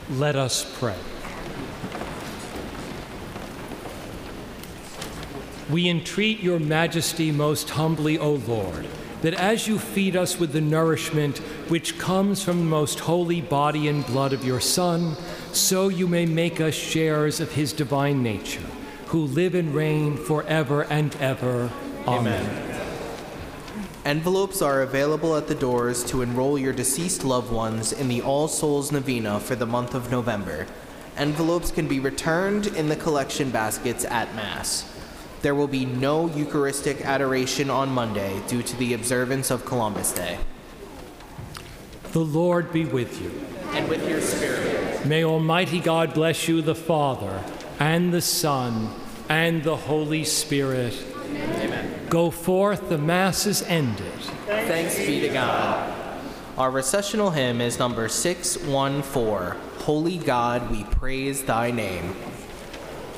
Let us pray. We entreat your majesty most humbly, O Lord, that as you feed us with the nourishment which comes from the most holy body and blood of your Son, so you may make us sharers of his divine nature, who live and reign forever and ever. Amen. Envelopes are available at the doors to enroll your deceased loved ones in the All Souls Novena for the month of November. Envelopes can be returned in the collection baskets at Mass. There will be no Eucharistic adoration on Monday due to the observance of Columbus Day. The Lord be with you. And with your spirit. May Almighty God bless you, the Father, and the Son, and the Holy Spirit. Amen. Go forth, the Mass is ended. Thanks be to God. Our recessional hymn is number 614, Holy God, we praise thy name.